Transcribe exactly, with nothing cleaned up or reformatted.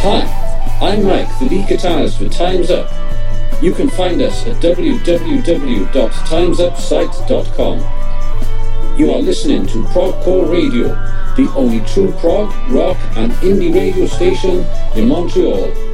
Hi, I'm Mike, the lead guitarist for Time's Up. You can find us at w w w dot times up site dot com. You are listening to Progcore Radio, the only true prog, rock and indie radio station in Montreal.